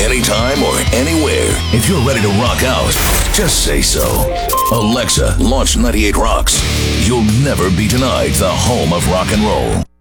anytime or anywhere. If you're ready to rock out, just say so. Alexa, launch 98 Rocks. You'll never be denied the home of rock and roll.